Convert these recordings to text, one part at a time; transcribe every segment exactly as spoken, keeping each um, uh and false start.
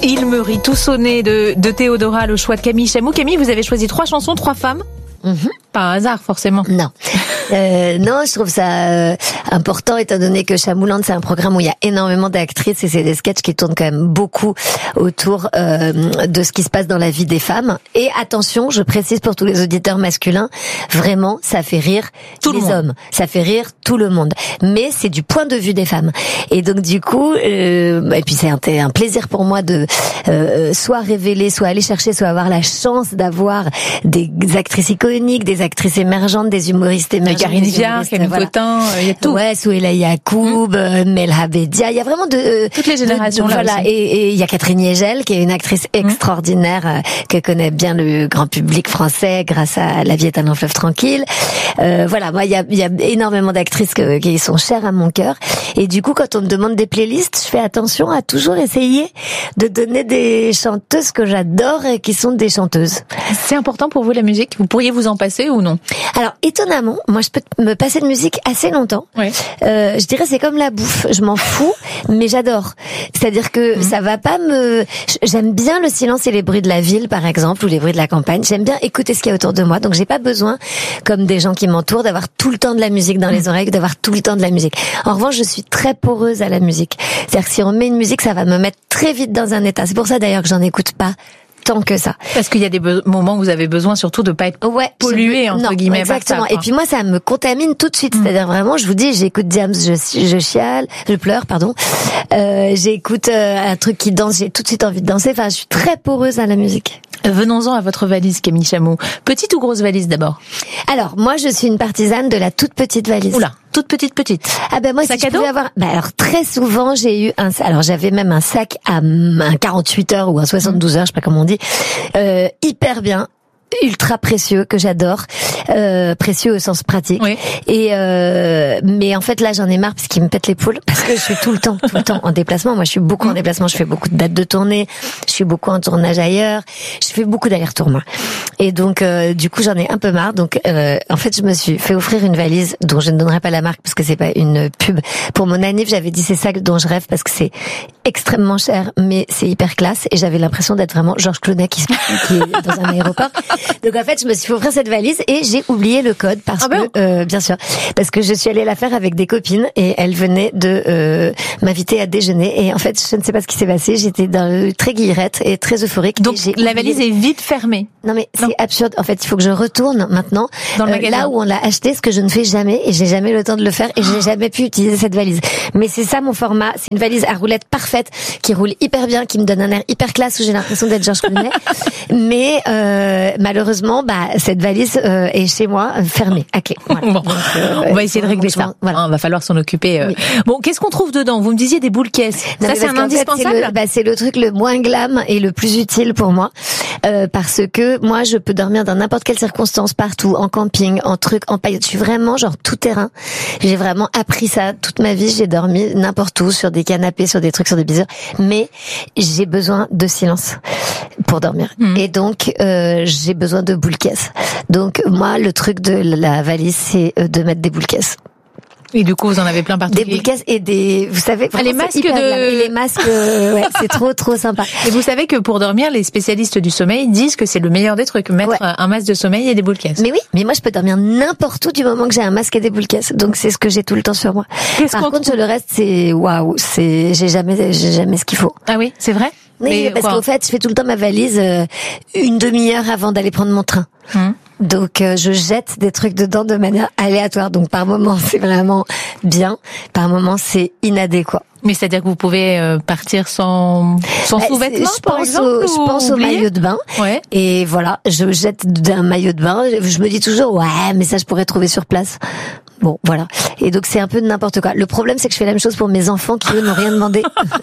Il me rit tout sonné de, de Théodora, le choix de Camille Chamou. Camille, vous avez choisi trois chansons, trois femmes. Mm-hmm. Pas un hasard, forcément. Non. Euh, non, je trouve ça euh, important étant donné que Chamouland, c'est un programme où il y a énormément d'actrices et c'est des sketchs qui tournent quand même beaucoup autour euh, de ce qui se passe dans la vie des femmes. Et attention, je précise pour tous les auditeurs masculins, vraiment, ça fait rire tout les le monde. hommes, ça fait rire tout le monde. Mais c'est du point de vue des femmes. Et donc du coup, euh, et puis c'est un, un plaisir pour moi de euh, soit révéler, soit aller chercher, soit avoir la chance d'avoir des actrices iconiques, des actrices émergentes, des humoristes émergents. Karine Viard, Camille voilà. Cotin, il y a tout. Ouais, Souheila Yacoub, mmh. euh, Melha Bedia, il y a vraiment de euh, toutes les générations de, de, là voilà. aussi. Et il y a Catherine Yegel, qui est une actrice extraordinaire mmh. euh, que connaît bien le grand public français grâce à La vie est un long fleuve tranquille. Euh, voilà, moi il y a, y a énormément d'actrices que, qui sont chères à mon cœur. Et du coup, quand on me demande des playlists, je fais attention à toujours essayer de donner des chanteuses que j'adore et qui sont des chanteuses. C'est important pour vous la musique? Vous pourriez vous en passer ou non? Alors étonnamment, moi je peux me passer de musique assez longtemps. Ouais. Euh, je dirais c'est comme la bouffe, je m'en fous, mais j'adore. C'est-à-dire que mmh. ça va pas me. J'aime bien le silence et les bruits de la ville, par exemple, ou les bruits de la campagne. J'aime bien écouter ce qu'il y a autour de moi, donc j'ai pas besoin, comme des gens qui m'entourent, d'avoir tout le temps de la musique dans mmh. les oreilles, d'avoir tout le temps de la musique. En revanche, je suis très poreuse à la musique. C'est-à-dire que si on met une musique, ça va me mettre très vite dans un état. C'est pour ça d'ailleurs que j'en écoute pas tant que ça. Parce qu'il y a des be- moments où vous avez besoin surtout de pas être ouais, pollué, entre non, guillemets. Exactement. Par ça, et puis moi, ça me contamine tout de suite. Mmh. C'est-à-dire vraiment, je vous dis, j'écoute Diams, je, je chiale, je pleure, pardon. Euh, j'écoute euh, un truc qui danse, j'ai tout de suite envie de danser. Enfin, je suis très poreuse à la musique. Venons-en à votre valise, Camille Chamou. Petite ou grosse valise d'abord? Alors, moi, je suis une partisane de la toute petite valise. Oula, toute petite petite. Ah ben moi, sac si à je pouvais dos avoir. Ben alors très souvent, j'ai eu un. Alors j'avais même un sac à un quarante-huit heures ou un soixante-douze heures, je sais pas comment on dit, euh, hyper bien. Ultra précieux, que j'adore, euh, précieux au sens pratique. Oui. Et euh, mais en fait là j'en ai marre parce qu'il me pète les poules parce que je suis tout le temps, tout le temps en déplacement. Moi je suis beaucoup en déplacement, je fais beaucoup de dates de tournée, je suis beaucoup en tournage ailleurs, je fais beaucoup d'allers-retours moi. Et donc euh, du coup j'en ai un peu marre. Donc euh, en fait je me suis fait offrir une valise dont je ne donnerai pas la marque parce que c'est pas une pub. Pour mon anniv j'avais dit c'est ça dont je rêve parce que c'est extrêmement cher mais c'est hyper classe et j'avais l'impression d'être vraiment Georges Clooney qui, qui est dans un aéroport. Donc en fait, je me suis fait offrir cette valise et j'ai oublié le code parce ah ben que, euh, bien sûr, parce que je suis allée la faire avec des copines et elles venaient de euh, m'inviter à déjeuner et en fait, je ne sais pas ce qui s'est passé. J'étais dans, très guillerette et très euphorique. Donc et j'ai la oublié... valise est vite fermée. Non mais non. C'est absurde. En fait, il faut que je retourne maintenant dans le euh, là où on l'a acheté, ce que je ne fais jamais et j'ai jamais le temps de le faire et j'ai jamais pu utiliser cette valise. Mais c'est ça mon format. C'est une valise à roulettes parfaite qui roule hyper bien, qui me donne un air hyper classe où j'ai l'impression d'être Georges Clooney. Mais euh, malheureusement, bah cette valise euh, est chez moi euh, fermée à clé. Voilà. Bon, Donc, euh, on va essayer de régler ça. Voilà. Hein, va falloir s'en occuper. Euh. Oui. Bon, qu'est-ce qu'on trouve dedans? Vous me disiez des boules caisses. Non, ça c'est un indispensable. Fait, c'est, le, bah, c'est le truc le moins glam et le plus utile pour moi euh, parce que moi je peux dormir dans n'importe quelle circonstance, partout, en camping, en truc, en paillettes. Je suis vraiment genre tout terrain. J'ai vraiment appris ça toute ma vie. J'ai dormi n'importe où, sur des canapés, sur des trucs, sur des bisous. Mais j'ai besoin de silence pour dormir. Mmh. Et donc euh, j'ai besoin de boules caisses. Donc moi le truc de la valise c'est de mettre des boules caisses. Et du coup, vous en avez plein partout. Des boules caisses et des, vous savez, ah, les masques de, et les masques, euh, ouais, c'est trop, trop sympa. Et vous savez que pour dormir, les spécialistes du sommeil disent que c'est le meilleur des trucs, mettre ouais. un masque de sommeil et des boules caisses. Mais oui, mais moi je peux dormir n'importe où du moment que j'ai un masque et des boules caisses. Donc c'est ce que j'ai tout le temps sur moi. Qu'est-ce Par contre, sur le reste, c'est waouh, c'est, j'ai jamais, j'ai jamais ce qu'il faut. Ah oui, c'est vrai? Oui, mais parce qu'en fait, je fais tout le temps ma valise euh, une demi-heure avant d'aller prendre mon train. Hum. Donc euh, je jette des trucs dedans de manière aléatoire. Donc par moment c'est vraiment bien, par moment c'est inadéquat. Mais c'est-à-dire que vous pouvez euh, partir sans sans bah, sous-vêtements, par exemple, au, je pense au maillot de bain. Ouais. Et voilà, je jette d'un maillot de bain. Je me dis toujours ouais, mais ça je pourrais trouver sur place. Bon, voilà. Et donc c'est un peu de n'importe quoi. Le problème c'est que je fais la même chose pour mes enfants qui eux n'ont rien demandé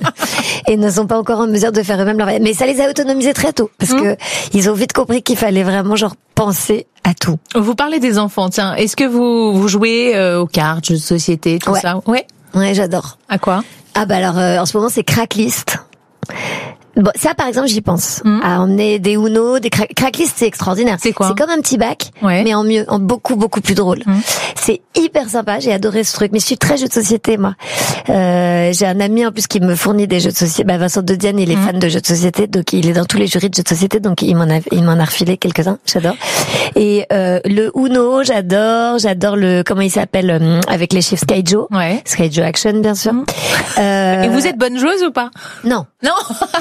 et ne sont pas encore en mesure de faire eux-mêmes leur. Mais ça les a autonomisés très tôt parce mmh. que ils ont vite compris qu'il fallait vraiment genre penser à tout. Vous parlez des enfants. Tiens, est-ce que vous vous jouez euh, aux cartes, jeux de société, tout ouais. ça? Ouais. Ouais, j'adore. À quoi? Ah bah alors euh, en ce moment c'est Cracklist. Bon, ça, par exemple, j'y pense. Mmh. À emmener des Uno, des cra- Cracklist, c'est extraordinaire. C'est quoi? C'est comme un petit bac, ouais. mais en mieux, en beaucoup, beaucoup plus drôle. Mmh. C'est hyper sympa. J'ai adoré ce truc. Mais je suis très jeu de société, moi. Euh, j'ai un ami, en plus, qui me fournit des jeux de société. Bah, Vincent de Diane, il est mmh. fan de jeux de société. Donc, il est dans tous les jurys de jeux de société. Donc, il m'en a, il m'en a refilé quelques-uns. J'adore. Et, euh, le Uno, j'adore. J'adore le, comment il s'appelle, euh, avec les chiffres Skyjo. Ouais. Skyjo Action, bien sûr. Mmh. Euh... Et vous êtes bonne joueuse ou pas? Non. Non.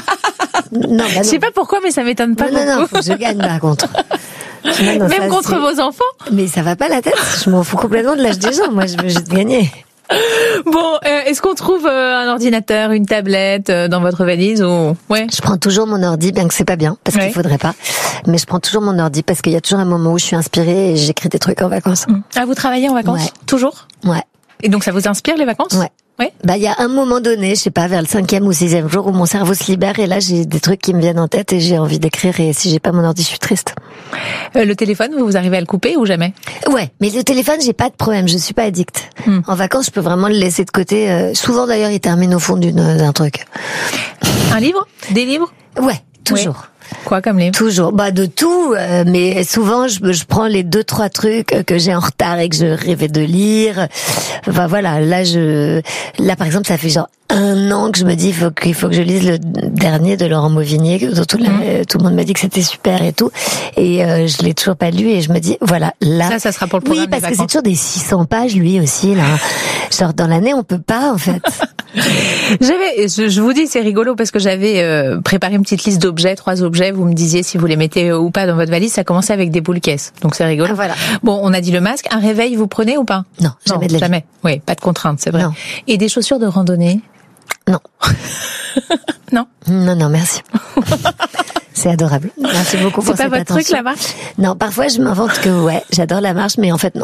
Non, bah non. Je sais pas pourquoi, mais ça m'étonne pas non, beaucoup. Non, non, faut que je gagne par contre. Non, non, même ça, contre c'est... vos enfants? Mais ça va pas la tête. Je m'en fous complètement de l'âge des gens. Moi, je veux juste gagner. Bon, euh, est-ce qu'on trouve euh, un ordinateur, une tablette euh, dans votre valise ou ouais? Je prends toujours mon ordi, bien que c'est pas bien, parce ouais. qu'il faudrait pas. Mais je prends toujours mon ordi parce qu'il y a toujours un moment où je suis inspirée et j'écris des trucs en vacances. Ah, vous travaillez en vacances? Ouais. Toujours? Ouais. Et donc ça vous inspire les vacances? Ouais. Ouais. Bah, il y a un moment donné, je sais pas, vers le cinquième ou sixième jour où mon cerveau se libère et là, j'ai des trucs qui me viennent en tête et j'ai envie d'écrire et si j'ai pas mon ordi, je suis triste. Euh, le téléphone, vous arrivez à le couper ou jamais? Ouais, mais le téléphone, j'ai pas de problème, je suis pas addict. Hmm. En vacances, je peux vraiment le laisser de côté. Euh, souvent d'ailleurs, il termine au fond d'une, d'un truc. Un livre? Des livres? Ouais, toujours. Ouais. Quoi comme livre? Toujours, bah de tout, euh, mais souvent je, je prends les deux trois trucs que j'ai en retard et que je rêvais de lire. Enfin voilà, là je, là par exemple ça fait genre un an que je me dis faut qu'il faut que je lise le dernier de Laurent Mauvigné, dont tout, mmh. tout le monde m'a dit que c'était super et tout, et euh, je l'ai toujours pas lu et je me dis voilà là. Ça, ça sera pour le programme. Oui, parce des que vacances. c'est toujours des six cents pages lui aussi là. Genre dans l'année on peut pas en fait. J'avais, je, je vous dis c'est rigolo parce que j'avais euh, préparé une petite liste d'objets, trois objets. Vous me disiez si vous les mettez ou pas dans votre valise. Ça commençait avec des boules caisses, donc c'est rigolo. Ah, voilà. Bon, on a dit le masque. Un réveil, vous prenez ou pas? Non, jamais non, de la jamais. Oui, pas de contrainte, c'est vrai. Non. Et des chaussures de randonnée? Non. Non. Non, non, merci. C'est adorable. Merci beaucoup pour cette attention. C'est pas votre truc, la marche? Non, parfois je m'invente que ouais, j'adore la marche, mais en fait non.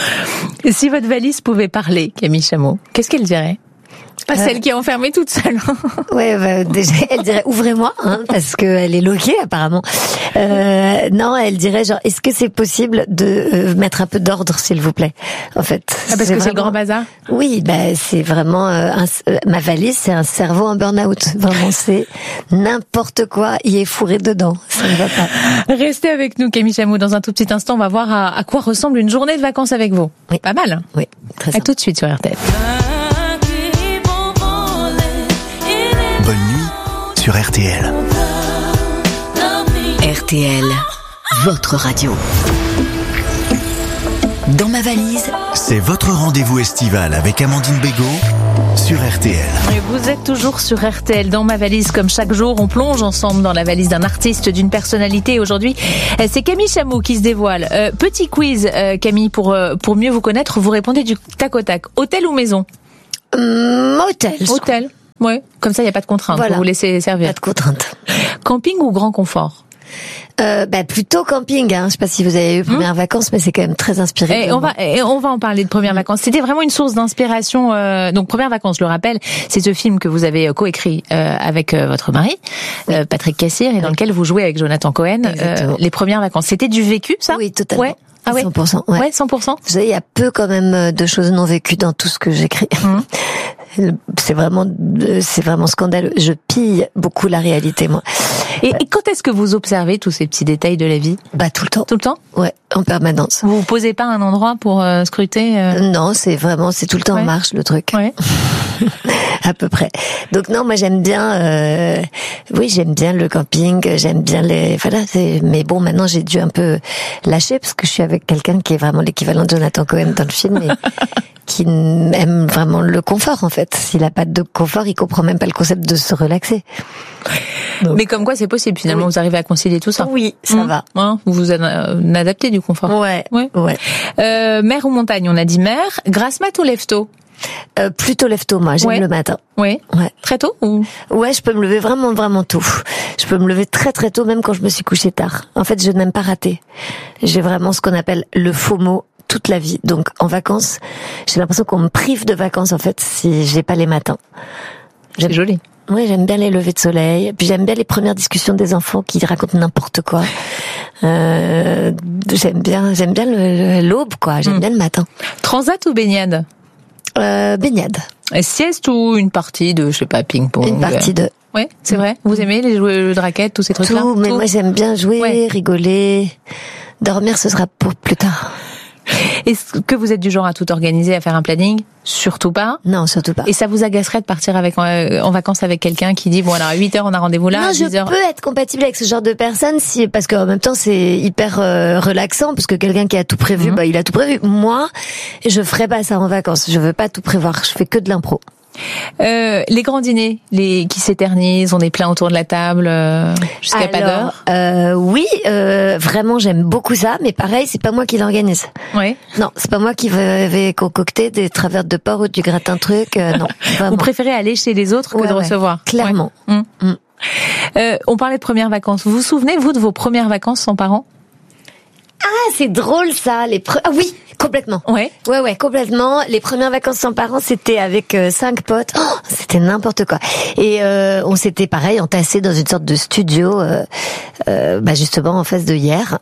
Et si votre valise pouvait parler, Camille Chamot, qu'est-ce qu'elle dirait? Pas euh... celle qui est enfermée toute seule. Ouais, bah, déjà, elle dirait ouvrez-moi, hein, parce que elle est loquée apparemment. Euh, non, elle dirait genre est-ce que c'est possible de euh, mettre un peu d'ordre, s'il vous plaît. En fait. Ah, parce c'est que vraiment... c'est le grand bazar. Oui, bah c'est vraiment euh, un... ma valise, c'est un cerveau en burn-out. Vraiment, c'est n'importe quoi y est fourré dedans. Ça ne va pas. Restez avec nous, Camille Chamot. Dans un tout petit instant, on va voir à, à quoi ressemble une journée de vacances avec vous. Oui. Pas mal. Hein? Oui, très simple. À tout de suite sur R T L. Bonne nuit sur R T L. R T L, votre radio. Dans ma valise, c'est votre rendez-vous estival avec Amandine Bégaud sur R T L. Et vous êtes toujours sur R T L. Dans ma valise, comme chaque jour, on plonge ensemble dans la valise d'un artiste, d'une personnalité. Aujourd'hui, c'est Camille Chamot qui se dévoile. Euh, petit quiz, euh, Camille, pour euh, pour mieux vous connaître, vous répondez du tac au tac. Hôtel ou maison? Hum, hôtel. Hôtel. Ouais. Comme ça, il n'y a pas de contrainte. Voilà. Vous vous laissez servir. Pas de contrainte. Camping ou grand confort? Euh, bah plutôt camping. Hein. Je sais pas si vous avez eu premières mmh. vacances, mais c'est quand même très inspiré. Et on va, et on va en parler de premières mmh. vacances. C'était vraiment une source d'inspiration. Euh, donc premières vacances, je le rappelle, c'est ce film que vous avez coécrit euh, avec euh, votre mari, oui. euh, Patrick Cassir, et oui. dans lequel vous jouez avec Jonathan Cohen. Euh, les premières vacances, c'était du vécu, ça? Oui, totalement. Ouais. Ah ouais. cent pour cent. Ouais. ouais, cent pour cent. Vous savez, il y a peu quand même de choses non vécues dans tout ce que j'écris. Mmh. C'est vraiment, c'est vraiment scandaleux. Je pille beaucoup la réalité, moi. Et, et quand est-ce que vous observez tous ces petits détails de la vie? Bah tout le temps. Tout le temps? Ouais, en permanence. Vous vous posez pas un endroit pour euh, scruter euh... Non, c'est vraiment, c'est tout le temps ouais. en marche le truc. Ouais. À peu près. Donc non, moi j'aime bien. Euh, oui, j'aime bien le camping. J'aime bien les. Voilà. C'est, mais bon, maintenant j'ai dû un peu lâcher parce que je suis avec quelqu'un qui est vraiment l'équivalent de Jonathan Cohen dans le film. Et qui aime vraiment le confort en fait. S'il a pas de confort, il comprend même pas le concept de se relaxer. Donc. Mais comme quoi c'est possible finalement, oui. vous arrivez à concilier tout ça. Oui, ça mmh. va. Hein, vous vous en adaptez du confort. Ouais. Ouais. ouais. Euh, mer ou montagne? On a dit mer. Grasse mat ou lève-tôt? Euh, plutôt lève-tôt, moi. J'aime ouais. le matin. Oui. Ouais. Très tôt ou? Ouais, je peux me lever vraiment, vraiment tôt. Je peux me lever très, très tôt, même quand je me suis couchée tard. En fait, je n'aime pas rater. J'ai vraiment ce qu'on appelle le FOMO toute la vie. Donc, en vacances, j'ai l'impression qu'on me prive de vacances, en fait, si j'ai pas les matins. C'est joli. Oui, j'aime bien les levées de soleil. Puis j'aime bien les premières discussions des enfants qui racontent n'importe quoi. Euh, j'aime bien, j'aime bien le, le, l'aube, quoi. J'aime mmh. bien le matin. Transat ou baignade? euh, Baignade. Et sieste ou une partie de, je sais pas, ping-pong? Une partie de... Oui, c'est vrai. Vous aimez les jeux de raquettes, tous ces trucs-là? Tout, mais Tout. moi j'aime bien jouer, ouais. rigoler. Dormir, ce sera pour plus tard. Est-ce que vous êtes du genre à tout organiser, à faire un planning? Surtout pas. Non, surtout pas. Et ça vous agacerait de partir avec euh, en vacances avec quelqu'un qui dit bon alors à huit heures on a rendez-vous là. Non, à je dix heures... peux être compatible avec ce genre de personne si parce qu'en même temps c'est hyper euh, relaxant parce que quelqu'un qui a tout prévu, mmh. bah il a tout prévu. Moi, je ferais pas ça en vacances. Je veux pas tout prévoir. Je fais que de l'impro. Euh, les grands dîners, les qui s'éternisent, on est plein autour de la table euh, jusqu'à Alors, pas d'heure. Euh, oui, euh, vraiment j'aime beaucoup ça, mais pareil, c'est pas moi qui l'organise. Oui. Non, c'est pas moi qui vais, vais concocter des traverses de porc ou du gratin truc. Euh, non. Vraiment. Vous préférez aller chez les autres que ouais, de ouais, recevoir. Clairement. Ouais. Mmh. Mmh. Euh, on parlait de premières vacances. Vous vous souvenez vous de vos premières vacances sans parents? Ah, c'est drôle ça. Les pre... ah oui, complètement. Ouais. Ouais, ouais, complètement. Les premières vacances sans parents, c'était avec euh, cinq potes. Oh, c'était n'importe quoi. Et euh, on s'était pareil entassés dans une sorte de studio, euh, euh, bah justement en face de hier,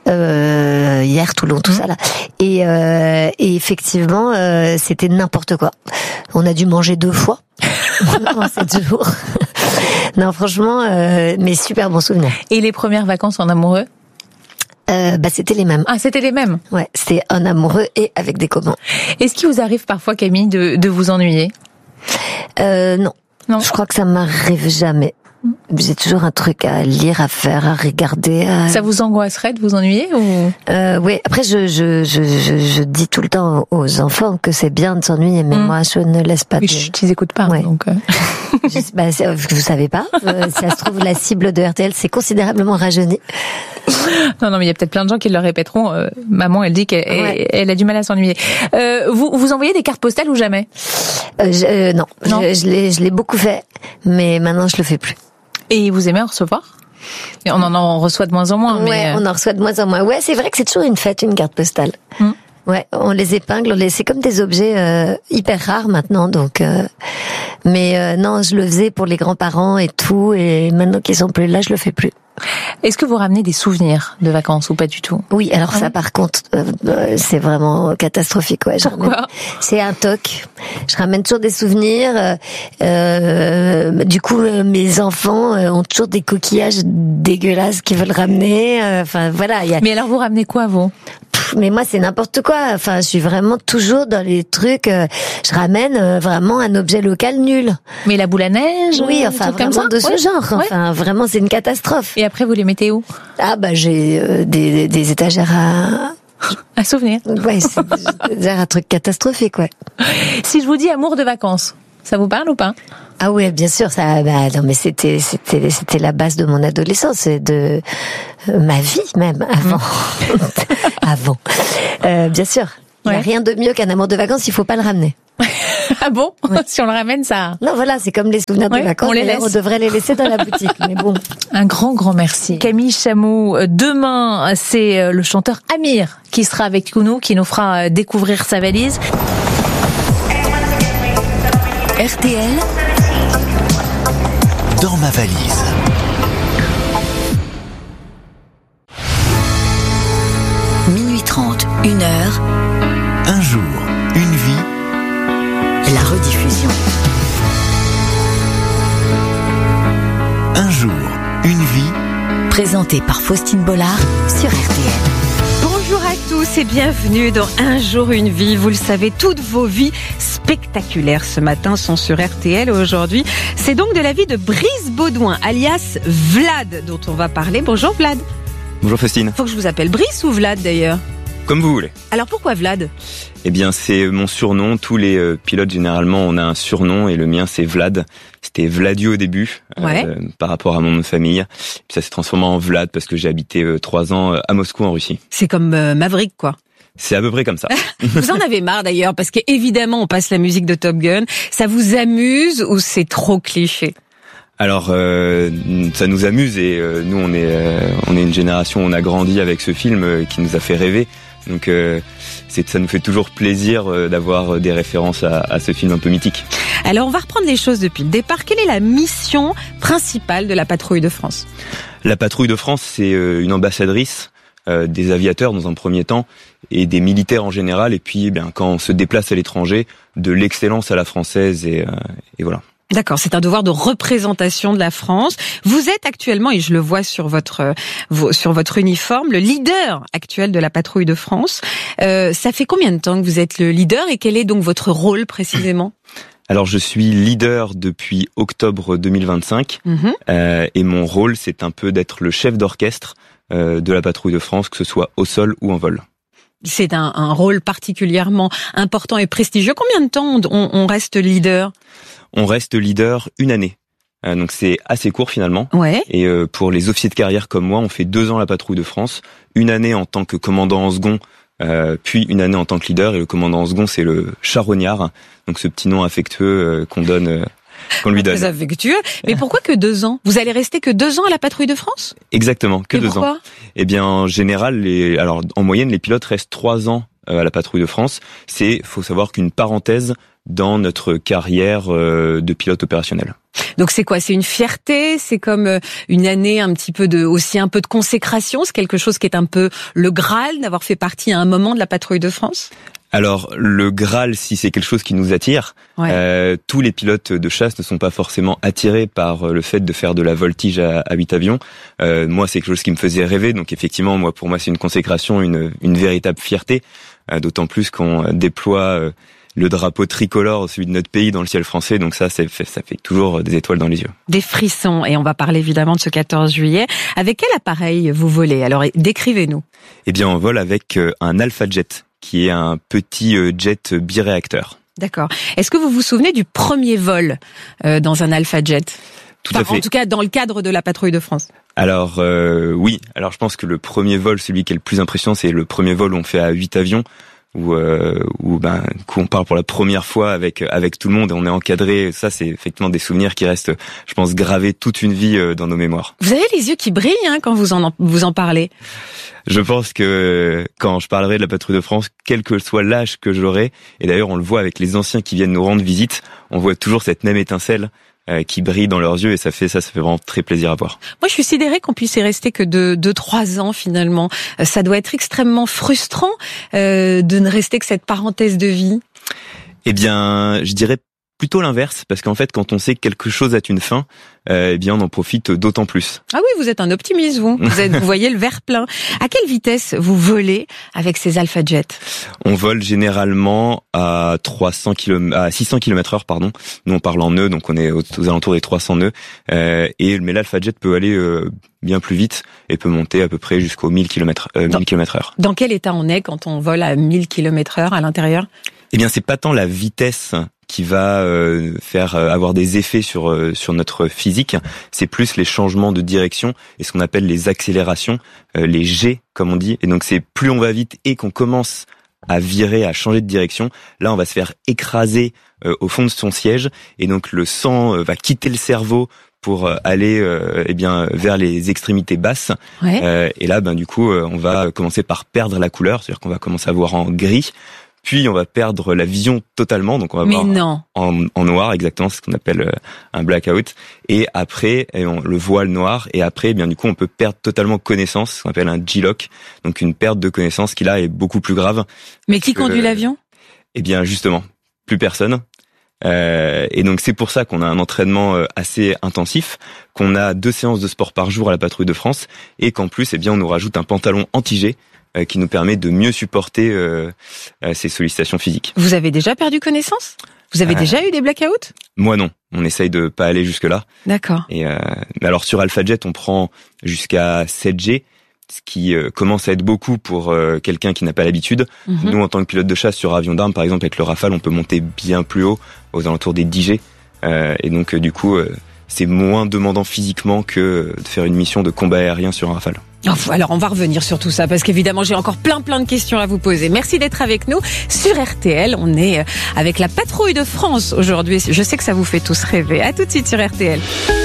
euh, hier Toulon, tout mmh. ça là. Et, euh, et effectivement, euh, c'était n'importe quoi. On a dû manger deux fois en sept jours. Non, franchement, euh, mais super bons souvenirs. Et les premières vacances en amoureux? Euh, bah c'était les mêmes. Ah, c'était les mêmes. Ouais, c'était un amoureux et avec des copains. Est-ce qu'il vous arrive parfois, Camille, de, de vous ennuyer? Euh, non. Non. Je crois que ça m'arrive jamais. J'ai toujours un truc à lire, à faire, à regarder. À... Ça vous angoisserait de vous ennuyer ou euh, oui. Après, je, je je je je dis tout le temps aux enfants que c'est bien de s'ennuyer, mais mmh. moi, je ne laisse pas. Oui, de... je ils écoutent pas. Ouais. Donc. Euh... je, bah, vous savez pas. Euh, ça se trouve, la cible de R T L s'est considérablement rajeunie. Non, non, mais il y a peut-être plein de gens qui le répéteront. Euh, maman, elle dit qu'elle ouais. elle, elle a du mal à s'ennuyer. Euh, vous vous envoyez des cartes postales ou jamais? euh, je, euh, Non, non. je, je l'ai je l'ai beaucoup fait, mais maintenant je le fais plus. Et vous aimez en recevoir? Et on en en reçoit de moins en moins. Ouais, mais... on en reçoit de moins en moins. Ouais, c'est vrai que c'est toujours une fête, une carte postale. Hum. Ouais, on les épingle, on les... c'est comme des objets euh, hyper rares maintenant, donc. Euh... Mais euh, non, je le faisais pour les grands-parents et tout, et maintenant qu'ils sont plus là, je le fais plus. Est-ce que vous ramenez des souvenirs de vacances ou pas du tout? Oui, alors ah ça, oui par contre, euh, c'est vraiment catastrophique. Ouais, Pourquoi? ramène... C'est un toc. Je ramène toujours des souvenirs. Euh, du coup, euh, mes enfants euh, ont toujours des coquillages dégueulasses qu'ils veulent ramener. Enfin, euh, voilà. Y a... Mais alors, vous ramenez quoi, vous? Mais moi, c'est n'importe quoi. Enfin, je suis vraiment toujours dans les trucs. Euh, je ramène euh, vraiment un objet local nul. Mais la boule à neige? Oui, enfin, vraiment comme ça de ce ouais. genre. Enfin, ouais. vraiment, c'est une catastrophe. Et après, vous les mettez où? Ah, bah, j'ai euh, des, des étagères à... à souvenirs. Ouais, c'est déjà un truc catastrophique, ouais. Si je vous dis amour de vacances, ça vous parle ou pas? Ah oui, bien sûr, ça. Bah non, mais c'était, c'était, c'était la base de mon adolescence et de euh, ma vie même avant, mmh. avant. Euh, bien sûr, il ouais. n'y a rien de mieux qu'un amour de vacances. Il faut pas le ramener. Ah bon? Ouais. Si on le ramène, ça. Non, voilà, c'est comme les souvenirs ouais, de vacances. On les laisse. On devrait les laisser dans la boutique. Mais bon. Un grand, grand merci. Camille Chamou. Demain, c'est le chanteur Amir qui sera avec nous, qui nous fera découvrir sa valise. R T L. Dans ma valise. Minuit trente, une heure. Un jour, une vie. La rediffusion. Un jour, une vie. Présenté par Faustine Bollard sur R T L. Bonjour à tous et bienvenue dans Un jour une vie. Vous le savez, toutes vos vies spectaculaires ce matin sont sur R T L. Aujourd'hui, c'est donc de la vie de Brice Baudouin, alias Vlad, dont on va parler. Bonjour Vlad. Bonjour Faustine. Faut que je vous appelle Brice ou Vlad d'ailleurs? Comme vous voulez. Alors pourquoi Vlad? Eh bien, c'est mon surnom. Tous les euh, pilotes, généralement, on a un surnom et le mien, c'est Vlad. C'était Vladio au début, ouais. euh, par rapport à mon nom de famille. Puis ça s'est transformé en Vlad parce que j'ai habité euh, trois ans euh, à Moscou, en Russie. C'est comme euh, Maverick, quoi. C'est à peu près comme ça. Vous en avez marre d'ailleurs, parce qu'évidemment, on passe la musique de Top Gun. Ça vous amuse ou c'est trop cliché? Alors, euh, ça nous amuse et euh, nous, on est, euh, on est une génération, on a grandi avec ce film euh, qui nous a fait rêver. Donc, euh, c'est, ça nous fait toujours plaisir euh, d'avoir des références à, à ce film un peu mythique. Alors, on va reprendre les choses depuis le départ. Quelle est la mission principale de la Patrouille de France? La Patrouille de France, c'est euh, une ambassadrice euh, des aviateurs dans un premier temps et des militaires en général. Et puis, eh bien, quand on se déplace à l'étranger, de l'excellence à la française et, euh, et voilà. D'accord, c'est un devoir de représentation de la France. Vous êtes actuellement, et je le vois sur votre sur votre uniforme, le leader actuel de la patrouille de France. Euh, ça fait combien de temps que vous êtes le leader et quel est donc votre rôle précisément ? Alors, je suis leader depuis octobre deux mille vingt-cinq mmh. euh, et mon rôle, c'est un peu d'être le chef d'orchestre euh, de la patrouille de France, que ce soit au sol ou en vol. C'est un, un rôle particulièrement important et prestigieux. Combien de temps on, on reste leader ? On reste leader une année. Euh, donc c'est assez court finalement. Ouais. Et euh, pour les officiers de carrière comme moi, on fait deux ans à la patrouille de France, une année en tant que commandant en second, euh, puis une année en tant que leader. Et le commandant en second, c'est le charognard, donc ce petit nom affectueux euh, qu'on donne, euh, qu'on lui donne. Très affectueux. Mais pourquoi que deux ans ? Vous allez rester que deux ans à la patrouille de France ? Exactement, que Et deux pourquoi ans. Eh bien, en général, les, alors en moyenne, les pilotes restent trois ans à la patrouille de France. C'est, faut savoir qu'une parenthèse dans notre carrière de pilote opérationnel. Donc c'est quoi ? C'est une fierté ? C'est comme une année un petit peu de, aussi un peu de consécration ? C'est quelque chose qui est un peu le Graal d'avoir fait partie à un moment de la patrouille de France ? Alors le Graal, si c'est quelque chose qui nous attire, ouais. euh, tous les pilotes de chasse ne sont pas forcément attirés par le fait de faire de la voltige à, à huit avions. Euh, moi, c'est quelque chose qui me faisait rêver, donc effectivement, moi, pour moi, c'est une consécration, une, une véritable fierté, euh, d'autant plus qu'on déploie euh, le drapeau tricolore, celui de notre pays, dans le ciel français. Donc ça, ça fait, ça fait toujours des étoiles dans les yeux. Des frissons. Et on va parler évidemment de ce quatorze juillet. Avec quel appareil vous volez ? Alors, décrivez-nous. Eh bien, on vole avec un Alpha Jet, qui est un petit jet biréacteur. D'accord. Est-ce que vous vous souvenez du premier vol euh, dans un Alpha Jet ? Tout enfin, à fait. En tout cas, dans le cadre de la patrouille de France. Alors, euh, oui. Alors, je pense que le premier vol, celui qui est le plus impressionnant, c'est le premier vol où on fait à huit avions. Où, euh, où ben, où on part pour la première fois avec avec tout le monde et on est encadré. Ça, c'est effectivement des souvenirs qui restent, je pense, gravés toute une vie dans nos mémoires. Vous avez les yeux qui brillent hein, quand vous en vous en parlez. Je pense que quand je parlerai de la patrouille de France, quel que soit l'âge que j'aurai, et d'ailleurs on le voit avec les anciens qui viennent nous rendre visite, on voit toujours cette même étincelle euh, qui brille dans leurs yeux et ça fait ça, ça fait vraiment très plaisir à voir. Moi, je suis sidérée qu'on puisse y rester que de deux, trois ans finalement. Ça doit être extrêmement frustrant euh, de ne rester que cette parenthèse de vie. Eh bien, je dirais plutôt l'inverse, parce qu'en fait, quand on sait que quelque chose a une fin, euh, eh bien, on en profite d'autant plus. Ah oui, vous êtes un optimiste, vous. Vous, êtes, vous voyez le verre plein. À quelle vitesse vous volez avec ces Alpha Jet ? On vole généralement à trois cents kilomètres, à six cents kilomètres heure, pardon. Nous, on parle en nœuds, donc on est aux, aux alentours des trois cents nœuds. Euh, et mais l'Alpha Jet peut aller euh, bien plus vite et peut monter à peu près jusqu'aux mille kilomètres heure. Dans quel état on est quand on vole à mille kilomètres heure à l'intérieur ? Eh bien, c'est pas tant la vitesse qui va euh, faire euh, avoir des effets sur euh, sur notre physique, c'est plus les changements de direction et ce qu'on appelle les accélérations, euh, les G comme on dit. Et donc c'est plus on va vite et qu'on commence à virer, à changer de direction, là on va se faire écraser euh, au fond de son siège et donc le sang euh, va quitter le cerveau pour euh, aller euh, eh bien vers les extrémités basses. Ouais. Euh, et là ben du coup euh, on va commencer par perdre la couleur, c'est-à-dire qu'on va commencer à voir en gris. Puis on va perdre la vision totalement, donc on va Mais voir non. En, en noir, exactement, ce qu'on appelle un blackout. Et après, on le voile noir. Et après, eh bien du coup, on peut perdre totalement connaissance, ce qu'on appelle un G-lock, donc une perte de connaissance qui là est beaucoup plus grave. Mais qui conduit que, l'avion ? Eh bien justement, plus personne. Euh, et donc c'est pour ça qu'on a un entraînement assez intensif, qu'on a deux séances de sport par jour à la patrouille de France, et qu'en plus, eh bien, on nous rajoute un pantalon anti-G euh, qui nous permet de mieux supporter euh, euh, ces sollicitations physiques. Vous avez déjà perdu connaissance ? Vous avez euh, déjà eu des blackouts ? Moi non, on essaye de pas aller jusque là. D'accord. Et euh, alors sur Alpha Jet, on prend jusqu'à sept G. Ce qui euh, commence à être beaucoup pour euh, quelqu'un qui n'a pas l'habitude. Mm-hmm. Nous, en tant que pilote de chasse sur avion d'armes, par exemple, avec le Rafale, on peut monter bien plus haut, aux alentours des dix G. Euh, et donc, euh, du coup, euh, c'est moins demandant physiquement que de faire une mission de combat aérien sur un Rafale. Alors, on va revenir sur tout ça, parce qu'évidemment, j'ai encore plein, plein de questions à vous poser. Merci d'être avec nous sur R T L. On est avec la patrouille de France aujourd'hui. Je sais que ça vous fait tous rêver. À tout de suite sur R T L.